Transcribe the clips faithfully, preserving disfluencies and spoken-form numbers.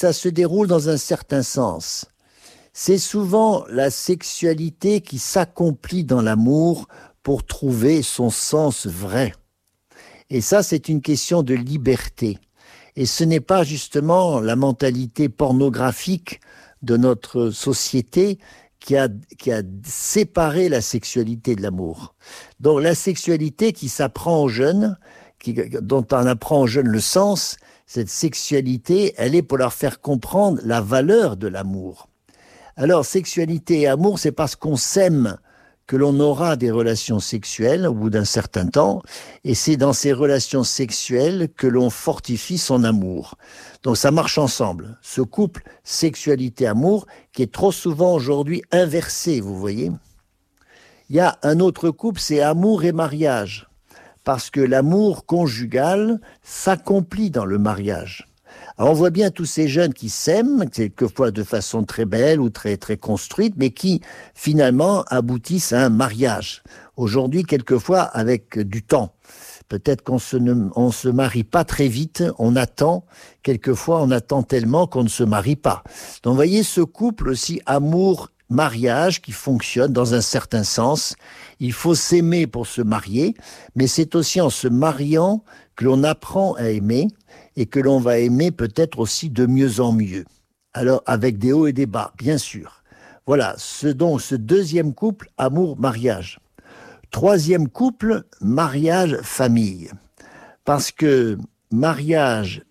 ça se déroule dans un certain sens. C'est souvent la sexualité qui s'accomplit dans l'amour pour trouver son sens vrai. Et ça, c'est une question de liberté. Et ce n'est pas justement la mentalité pornographique de notre société qui a, qui a séparé la sexualité de l'amour. Donc la sexualité qui s'apprend aux jeunes, qui, dont on apprend aux jeunes le sens, cette sexualité, elle est pour leur faire comprendre la valeur de l'amour. Alors sexualité et amour, c'est parce qu'on s'aime que l'on aura des relations sexuelles au bout d'un certain temps, et c'est dans ces relations sexuelles que l'on fortifie son amour. Donc ça marche ensemble, ce couple sexualité-amour qui est trop souvent aujourd'hui inversé, vous voyez. Il y a un autre couple, c'est amour et mariage, parce que l'amour conjugal s'accomplit dans le mariage. Alors on voit bien tous ces jeunes qui s'aiment, quelquefois de façon très belle ou très très construite, mais qui finalement aboutissent à un mariage. Aujourd'hui, quelquefois avec du temps. Peut-être qu'on se ne, on se marie pas très vite, on attend, quelquefois on attend tellement qu'on ne se marie pas. Donc vous voyez ce couple aussi amour-mariage qui fonctionne dans un certain sens. Il faut s'aimer pour se marier, mais c'est aussi en se mariant que l'on apprend à aimer, et que l'on va aimer peut-être aussi de mieux en mieux. Alors, avec des hauts et des bas, bien sûr. Voilà, ce, donc, ce deuxième couple, amour-mariage. Troisième couple, mariage-famille. Parce que mariage,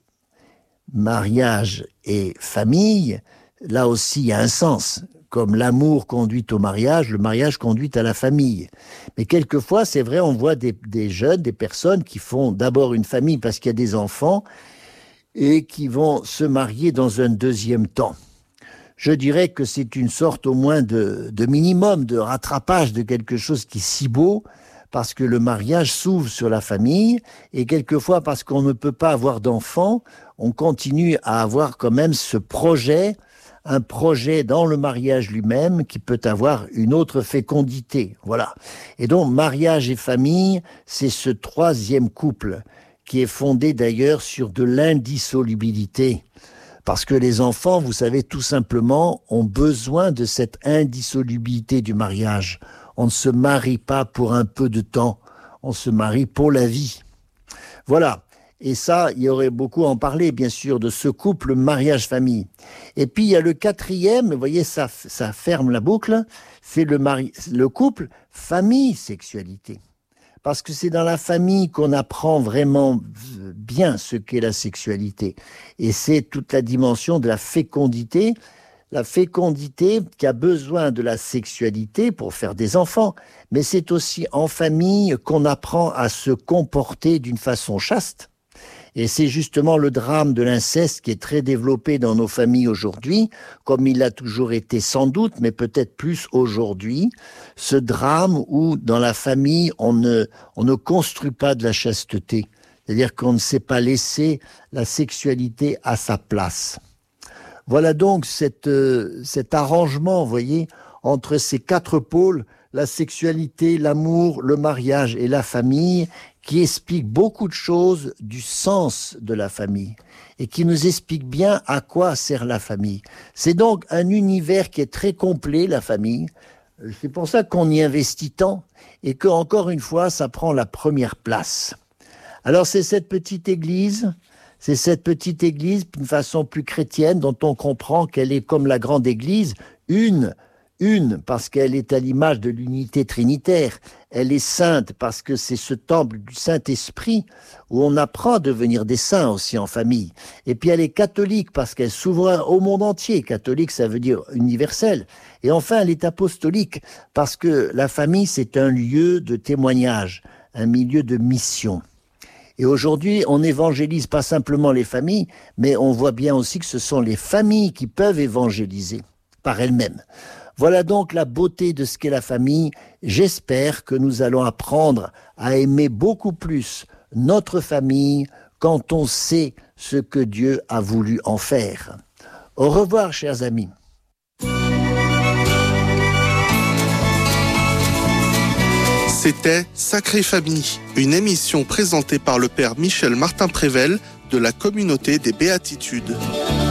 mariage et famille, là aussi, il y a un sens. Comme l'amour conduit au mariage, le mariage conduit à la famille. Mais quelquefois, c'est vrai, on voit des, des jeunes, des personnes qui font d'abord une famille parce qu'il y a des enfants et qui vont se marier dans un deuxième temps. Je dirais que c'est une sorte au moins de, de minimum, de rattrapage de quelque chose qui est si beau, parce que le mariage s'ouvre sur la famille, et quelquefois parce qu'on ne peut pas avoir d'enfants, on continue à avoir quand même ce projet, un projet dans le mariage lui-même qui peut avoir une autre fécondité. Voilà. Et donc, mariage et famille, c'est ce troisième couple qui est fondé d'ailleurs sur de l'indissolubilité. Parce que les enfants, vous savez, tout simplement, ont besoin de cette indissolubilité du mariage. On ne se marie pas pour un peu de temps, on se marie pour la vie. Voilà. Et ça, il y aurait beaucoup à en parler, bien sûr, de ce couple mariage-famille. Et puis, il y a le quatrième, vous voyez, ça, ça ferme la boucle, c'est le, mari, le couple famille-sexualité. Parce que c'est dans la famille qu'on apprend vraiment bien ce qu'est la sexualité. Et c'est toute la dimension de la fécondité, la fécondité qui a besoin de la sexualité pour faire des enfants. Mais c'est aussi en famille qu'on apprend à se comporter d'une façon chaste. Et c'est justement le drame de l'inceste qui est très développé dans nos familles aujourd'hui, comme il l'a toujours été sans doute, mais peut-être plus aujourd'hui. Ce drame où, dans la famille, on ne, on ne construit pas de la chasteté. C'est-à-dire qu'on ne sait pas laisser la sexualité à sa place. Voilà donc cette, euh, cet arrangement, vous voyez, entre ces quatre pôles, la sexualité, l'amour, le mariage et la famille, qui explique beaucoup de choses du sens de la famille et qui nous explique bien à quoi sert la famille. C'est donc un univers qui est très complet, la famille. C'est pour ça qu'on y investit tant et que, encore une fois, ça prend la première place. Alors c'est cette petite église, c'est cette petite église d'une façon plus chrétienne dont on comprend qu'elle est comme la grande église, une Une, parce qu'elle est à l'image de l'unité trinitaire. Elle est sainte parce que c'est ce temple du Saint-Esprit où on apprend à devenir des saints aussi en famille. Et puis elle est catholique parce qu'elle s'ouvre au monde entier. Catholique, ça veut dire universel. Et enfin, elle est apostolique parce que la famille, c'est un lieu de témoignage, un milieu de mission. Et aujourd'hui, on n'évangélise pas simplement les familles, mais on voit bien aussi que ce sont les familles qui peuvent évangéliser par elles-mêmes. Voilà donc la beauté de ce qu'est la famille. J'espère que nous allons apprendre à aimer beaucoup plus notre famille quand on sait ce que Dieu a voulu en faire. Au revoir, chers amis. C'était Sacrée Famille, une émission présentée par le Père Michel Martin-Prével de la Communauté des Béatitudes.